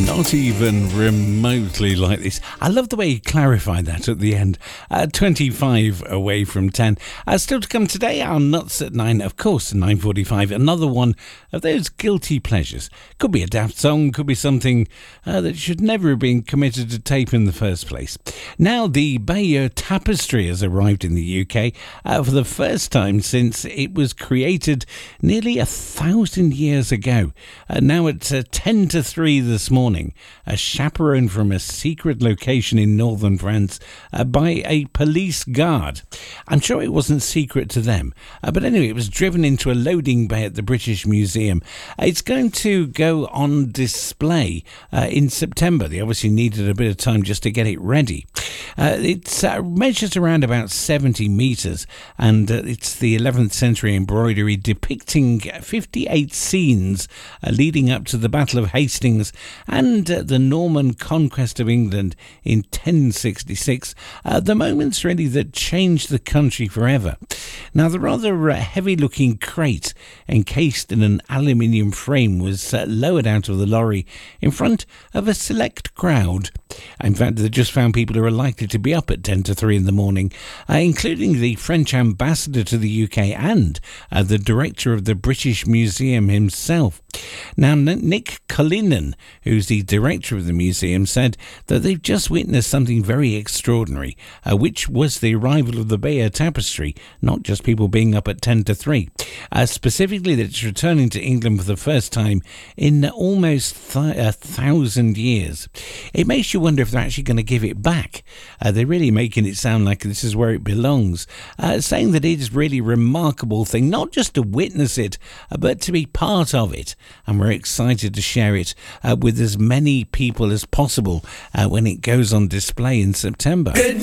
Not even remotely like this. I love the way he clarified that at the end. 25 away from 10. Still to come today, our Nuts at 9. Of course, 9:45. Another one of those guilty pleasures. Could be a daft song, could be something that should never have been committed to tape in the first place. Now, the Bayeux Tapestry has arrived in the UK for the first time since it was created nearly 1,000 years ago. Now it's 10 to 3 this morning, chaperoned from a secret location in northern France by a police guard. I'm sure it wasn't secret to them, but anyway, it was driven into a loading bay at the British Museum. It's going to go on display in September. They obviously needed a bit of time just to get it ready. It measures around about 70 metres, and it's the 11th century embroidery depicting 58 scenes leading up to the Battle of Hastings and the Norman conquest of England in 1066, the moments really that changed the country forever. Now, the rather heavy-looking crate encased in an aluminium frame was lowered out of the lorry in front of a select crowd. In fact, they just found people who are likely to be up at 10 to 3 in the morning, including the French ambassador to the UK and the director of the British Museum himself. Now, Nick Cullinan, who's the director of the museum, said that they've just witnessed something very extraordinary, which was the arrival of the Bayeux Tapestry, not just people being up at 10 to 3. Specifically, that it's returning to England for the first time in almost 1,000 years. It makes you wonder if they're actually going to give it back. They're really making it sound like this is where it belongs, saying that it is really a remarkable thing, not just to witness it, but to be part of it. And we're excited to share it with as many people as possible when it goes on display in September.